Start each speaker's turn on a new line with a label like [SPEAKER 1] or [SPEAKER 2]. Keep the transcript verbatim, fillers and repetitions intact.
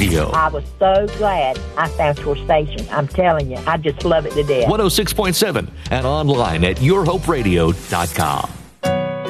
[SPEAKER 1] Radio.
[SPEAKER 2] I was so glad I found your station. I'm telling you, I just love it to death.
[SPEAKER 1] one oh six point seven and online at your hope radio dot com.